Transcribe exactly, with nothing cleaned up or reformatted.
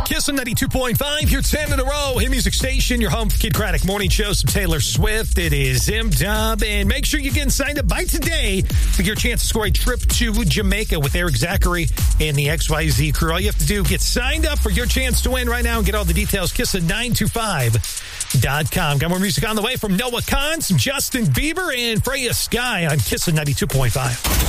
Kiss ninety-two point five, your ten in a row. Hit Music Station, your home for Kid Craddock Morning Show. Some Taylor Swift. It is M-Dub. And make sure you're getting signed up by today to get your chance to score a trip to Jamaica with Eric Zachary and the X Y Z crew. All you have to do, get signed up for your chance to win right now and get all the details. Kiss nine two five dot com. Got more music on the way from Noah Kahn, some Justin Bieber, and Freya Sky on Kiss ninety-two point five.